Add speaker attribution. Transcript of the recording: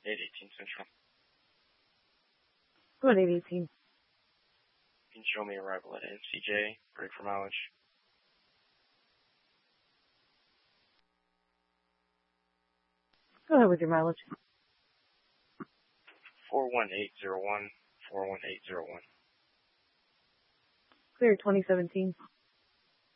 Speaker 1: 818 Central.
Speaker 2: Go ahead, 818.
Speaker 1: You can show me arrival at NCJ, break for mileage.
Speaker 2: Go ahead with your mileage.
Speaker 1: 41801, 41801.
Speaker 2: Clear 2017.